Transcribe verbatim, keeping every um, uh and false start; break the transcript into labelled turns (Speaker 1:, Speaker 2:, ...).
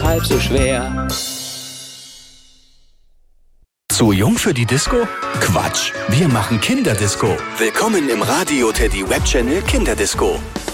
Speaker 1: halb so schwer.
Speaker 2: Zu jung für die Disco? Quatsch, wir machen Kinderdisco.
Speaker 3: Willkommen im Radio Teddy Webchannel Kinderdisco.